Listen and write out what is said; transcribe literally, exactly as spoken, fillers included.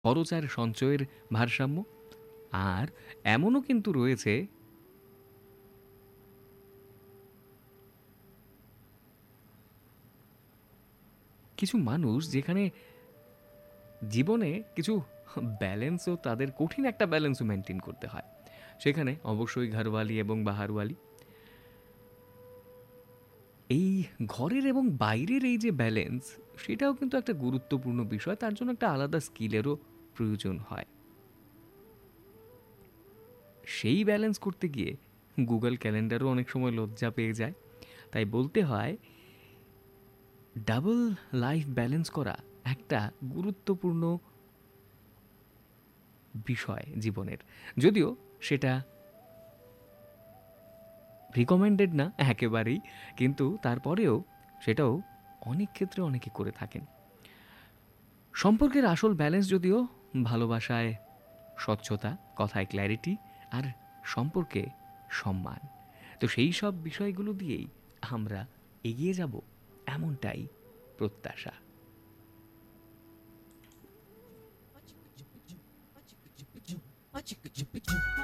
খরচ আর সঞ্চয়ের ভারসাম্য। আর এমনও কিন্তু রয়েছে কিছু মানুষ যেখানে জীবনে কিছু ব্যালেন্সও তাদের কঠিন একটা ব্যালেন্সও মেনটেন করতে হয়। সেখানে অবশ্যই ঘরওয়ালি এবং বাহারওয়ালি, এই ঘরের এবং বাইরের এই যে ব্যালেন্স, সেটাও কিন্তু একটা গুরুত্বপূর্ণ বিষয়। তার জন্য একটা আলাদা স্কিলেরও প্রয়োজন হয়। সেই ব্যালেন্স করতে গিয়ে গুগল ক্যালেন্ডারও অনেক সময় লজ্জা পেয়ে যায়। তাই বলতে হয় ডাবল লাইফ ব্যালেন্স করা একটা গুরুত্বপূর্ণ বিষয় জীবনের। যদিও সেটা রিকমেন্ডেড না একেবারেই, কিন্তু তারপরেও সেটাও অনেক ক্ষেত্রে অনেকে করে থাকেন। সম্পর্কের আসল ব্যালেন্স যদিও ভালোবাসায় স্বচ্ছতা, কথায় ক্ল্যারিটি, আর সম্পর্কে সম্মান। তো সেই সব বিষয়গুলো দিয়েই আমরা এগিয়ে যাব, এমনটাই প্রত্যাশা।